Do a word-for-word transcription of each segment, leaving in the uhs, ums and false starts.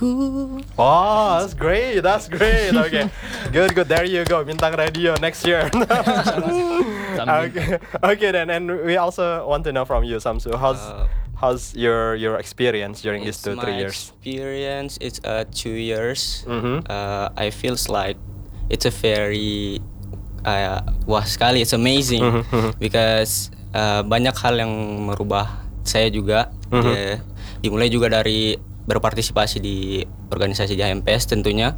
Oh, that's great. That's great. Okay, good, good. There you go. Bintang Radio next year. okay, okay then. And we also want to know from you, Samsu. How's Uh, how's your your experience during these it's two three my years? experience. It's uh two years. Mhm. Uh, I feels like it's a very uh, wah sekali. It's amazing Mhm, mhm. because uh, banyak hal yang merubah saya juga. Mhm. Ya, dimulai juga dari berpartisipasi di organisasi H M P S tentunya.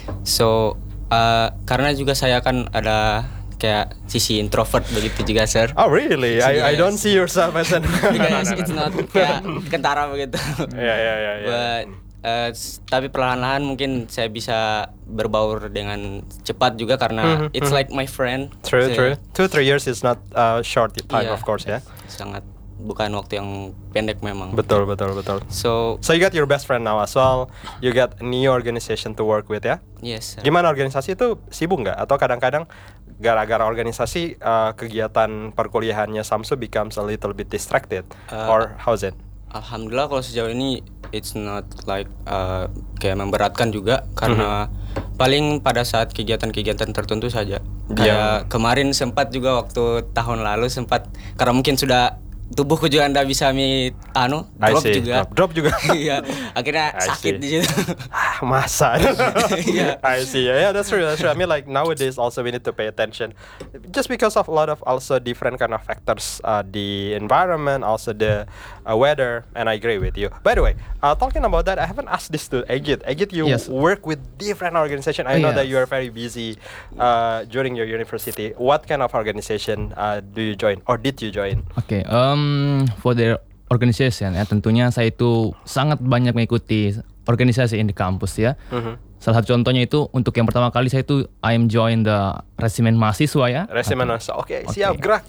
So uh, karena juga saya kan ada kayak sisi introvert begitu juga sir. Oh really? I I Yes. don't see yourself as an. Because it's not kayak kentara begitu. Ya ya ya ya. But uh, s- tapi perlahan-lahan mungkin saya bisa berbaur dengan cepat juga karena Mhm, it's mhm. like my friend. True, So, true. Two, three years is not uh, short time, iya, of course, ya. Sangat bukan waktu yang pendek memang. Betul, betul, betul. So So you got your best friend now as well. You got a new organization to work with, ya. yes. Sir. Gimana organisasi itu sibuk nggak? Atau kadang-kadang gara-gara organisasi uh, kegiatan perkuliahannya Samsu becomes a little bit distracted, Uh, or how's it? Alhamdulillah kalau sejauh ini it's not like uh, kayak memberatkan juga karena paling pada saat kegiatan-kegiatan tertentu saja. Kayak kemarin sempat juga waktu tahun lalu sempat karena mungkin sudah tubuhku juga ndak bisa mi anu I drop see. juga. Drop, drop juga. Iya, akhirnya I sakit see. di situ. Ah, masa? Yeah. I see. Yeah, that's true. That's true. I mean, like nowadays, also we need to pay attention, just because of a lot of also different kind of factors, uh, the environment, also the uh, weather. And I agree with you. By the way, uh, talking about that, I haven't asked this to Egit. Egit, you Yes. work with different organization. I Oh, know that yes. you are very busy uh, during your university. What kind of organization uh, do you join, or did you join? Oke, um, for the organization ya tentunya saya itu sangat banyak mengikuti organisasi di kampus ya. Mhm. Salah satu contohnya itu untuk yang pertama kali saya itu I am join the resimen mahasiswa ya. Resimen Atau- Oke, Oke. siap gerak.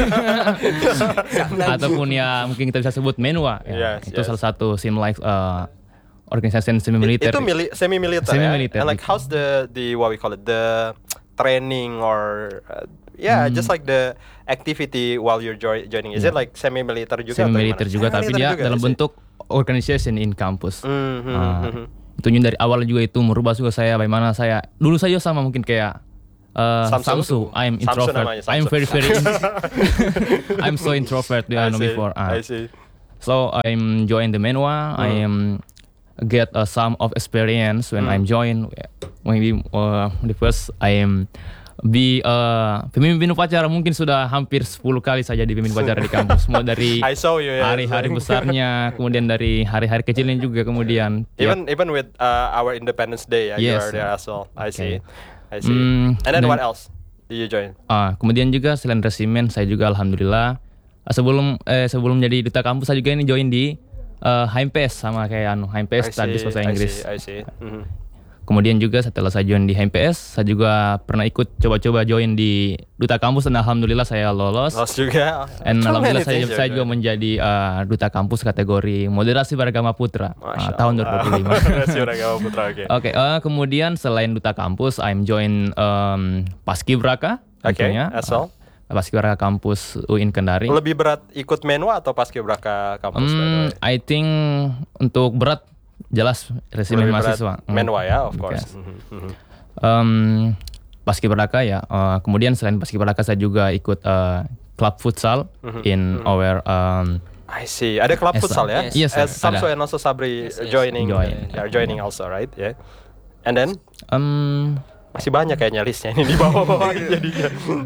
Ataupun ya mungkin kita bisa sebut menwa ya. Yes, itu yes. salah satu sim life uh, organisasi semi militer. Itu mili semi militer. Semi-militer, And like gitu. how's the the what we call it, the training or uh, yeah, Hmm. just like the activity while you're joi- joining. Is it like semi militer juga? Semi atau militer gimana? juga tapi Semi-militer dia juga, dalam I see. bentuk organization in campus. Mhm, Ah, mhm. tentunya dari awal juga itu merubah juga saya bagaimana saya dulu saya sama mungkin kayak uh, Samsu. Samsu, I'm Samsu introvert. namanya, I'm Samsu. very very I'm so introvert I you know, see, before. Ah. I see. So I'm join the menwa. I am get uh, some of experience when Hmm. I'm join. Maybe uh, the first I am be uh, pemimpin upacara mungkin sudah hampir sepuluh kali saja di pemimpin upacara di kampus. Mulai dari I saw you. Yeah, hari-hari besarnya, kemudian dari hari-hari kecilnya juga kemudian. Even even with uh, our Independence Day, yeah, you Yes, are there sir. as well. I see. Okay. I see. Mm, And then then- what else do you join? Ah, kemudian juga selain resimen saya juga alhamdulillah ah, sebelum eh, sebelum jadi duta kampus saya juga ini join di uh, H M P S sama kayak anu H M P S I tadi see, bahasa I Inggris. see, I see. Mhm. Kemudian juga setelah saya join di H M P S, saya juga pernah ikut coba-coba join di duta kampus dan alhamdulillah saya lolos. Lost juga. Dan So alhamdulillah many saya, things you're saya juga doing. menjadi uh, duta kampus kategori moderasi beragama putra uh, Masya tahun dua ribu dua puluh lima. Allah. Moderasi beragama putra, oke. Oke, uh, kemudian selain duta kampus, I'm join um, Paskibraka. Oke, tentunya. as well. Uh, Paskibraka kampus U I N Kendari. Lebih berat ikut menwa atau paskibraka kampus? by the Hmm, way? I think untuk berat jelas resimen Lebih berat mahasiswa. Hmm. menwa ya, of Oke. course. Mhm, mhm. Um, Paskibraka ya. uh, kemudian selain Paskibraka saya juga ikut uh, klub futsal Mhm, in mhm. our um, I see. Ada klub Yes, futsal sir. ya? Yes, sir. As Samsu Ada. and also Sabri Yes, yes. joining. Join. They are joining also, right? Yeah. And then um, masih banyak kayaknya listnya ini di bawah-bawah jadinya.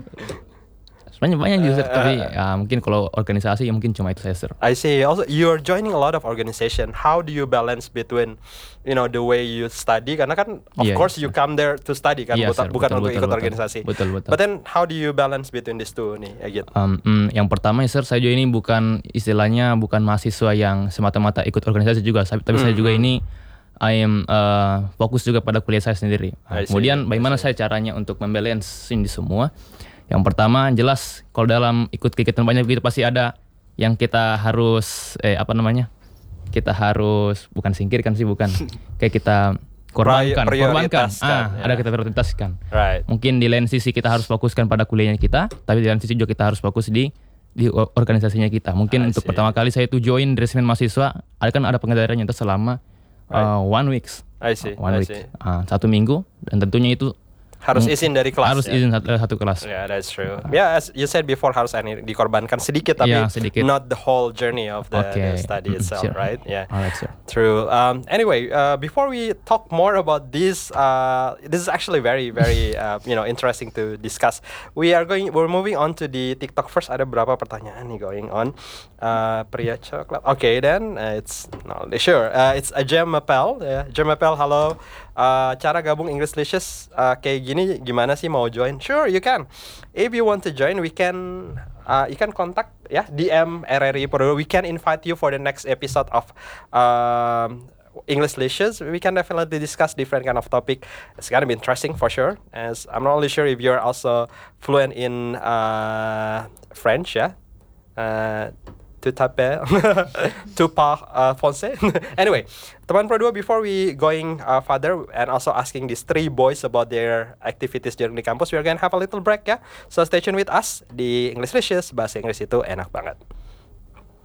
sebenarnya banyak juga sir, Eh, tapi eh, ya, mungkin kalau organisasi ya mungkin cuma itu saya sir. I see. Also, you're joining a lot of organization. How do you balance between, you know, the way you study? Karena kan, of Iya, course, iya, you come there to study kan, Iya, bukan, sir. bukan Betul, untuk betul, ikut betul. organisasi. Betul, betul. But then, how do you balance between these two nih, Egit? Um, mm, yang pertama ya sir, saya juga ini bukan istilahnya bukan mahasiswa yang semata-mata ikut organisasi juga, tapi, tapi saya juga Mhm. ini I am uh, fokus juga pada kuliah saya sendiri. Nah, I see, kemudian I bagaimana see. saya caranya untuk membalance ini semua? Yang pertama jelas kalau dalam ikut kegiatan banyak begitu pasti ada yang kita harus eh apa namanya? Kita harus bukan singkirkan sih bukan. Kayak kita korbankan, Prior- korbankan. prioritaskan, Ah, ya. ada kita prioritaskan. Right. Mungkin di lain sisi kita harus fokuskan pada kuliahnya kita, tapi di lain sisi juga kita harus fokus di di o- organisasinya kita. Mungkin I untuk see. pertama kali saya itu join di resimen mahasiswa, ada kan ada pengendaraannya itu selama uh, one weeks. I see. One I week. see. Uh, satu minggu dan tentunya itu Harus izin dari kelas. harus ya? izin satu, satu kelas. Yeah, that's true. Yeah, as you said before, harus ini dikorbankan sedikit, tapi Yeah, sedikit. not the whole journey of the, Okay. the study Mm, itself, sure. right? Yeah. Alright, sir. True. Um, anyway, uh, before we talk more about this, uh, this is actually very, very, uh, you know, interesting to discuss. We are going, we're moving on to the TikTok first. Ada berapa pertanyaan nih going on? Uh, pria coklat. Okay, then uh, it's no, sure. Uh, it's a Jem Mapel. Yeah. Jem Mapel, halo. Uh, cara gabung Englishlicious uh, kayak gini gimana sih mau join? Sure, you can. If you want to join, we can. Uh, you can contact ya D M R R I Produa. We can invite you for the next episode of um, Englishlicious. We can definitely discuss different kind of topic. It's gonna be interesting for sure. As I'm not really sure if you're also fluent in uh, French, ya. Uh, to taper, to par uh, français. Anyway, teman Produa, before we going uh, further and also asking these three boys about their activities during the campus, we are gonna have a little break ya. So stay tuned with us di Englishlicious, bahasa Inggris itu enak banget.